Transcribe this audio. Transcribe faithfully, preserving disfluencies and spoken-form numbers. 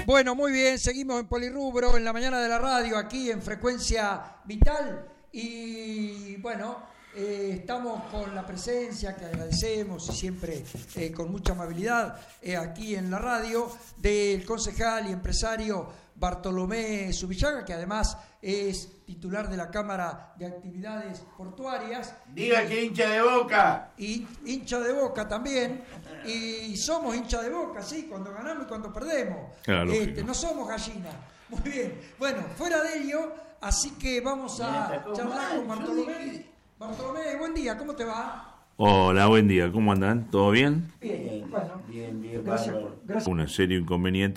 Bueno, muy bien, seguimos en Polirrubro, en la mañana de la radio, aquí en Frecuencia Vital. Y bueno, eh, estamos con la presencia que agradecemos y siempre eh, con mucha amabilidad eh, aquí en la radio del concejal y empresario Bartolomé Zubillaga, que además es titular de la Cámara de Actividades Portuarias. Diga que hincha de Boca. Y hincha de Boca también. Y somos hincha de Boca, sí, cuando ganamos y cuando perdemos. Claro, este, no somos gallinas. Muy bien. Bueno, fuera de ello, así que vamos a charlar con Bartolomé. Bartolomé, buen día, ¿cómo te va? Hola, buen día, ¿cómo andan? ¿Todo bien? Bien, bueno. Bien, bien, Gracias bárbaro. por, gracias. Un serio inconveniente